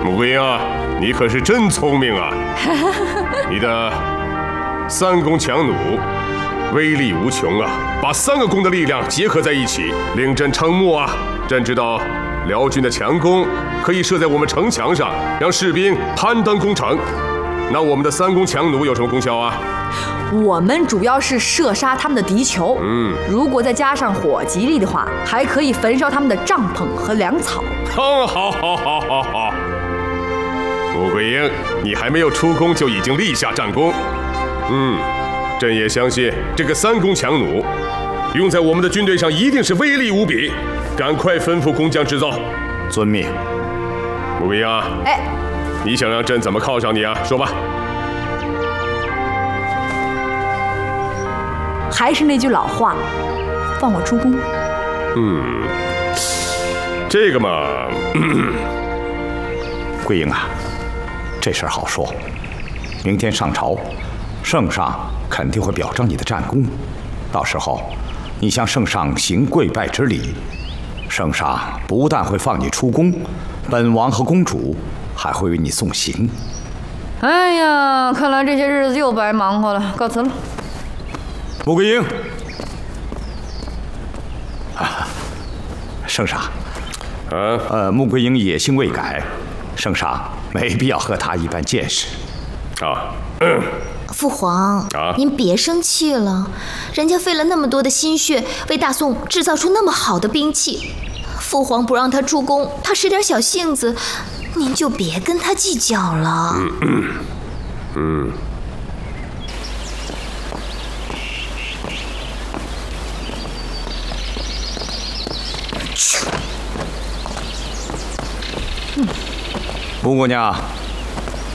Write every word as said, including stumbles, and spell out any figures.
穆桂英啊，你可是真聪明啊！你的三弓强弩威力无穷啊，把三个弓的力量结合在一起，令朕瞠目啊！朕知道辽军的强弓可以射在我们城墙上，让士兵攀登攻城。那我们的三弓强弩有什么功效啊？ 我们主要是射杀他们的敌酋。嗯，如果再加上火击力的话，还可以焚烧他们的帐篷和粮草。 好，好，好，好，好，好。穆桂英，你还没有出宫就已经立下战功。嗯，朕也相信这个三弓强弩用在我们的军队上一定是威力无比。赶快吩咐工匠制造。 遵命。 穆桂英啊， 哎， 你想让朕怎么犒赏你啊？说吧。 还是那句老话，放我出宫。 嗯，这个嘛，嗯、 桂英啊，这事儿好说。明天上朝，圣上肯定会表彰你的战功，到时候你向圣上行跪拜之礼，圣上不但会放你出宫，本王和公主还会为你送行。 哎呀，看来这些日子又白忙活了，告辞了。 穆桂英，啊，圣上， 啊， 呃，穆桂英野心未改，圣上没必要和她一般见识。 啊，嗯。 父皇，啊、您别生气了，人家费了那么多的心血，为大宋制造出那么好的兵器，父皇不让他出宫，他使点小性子，您就别跟他计较了。 嗯嗯嗯。 穆姑娘。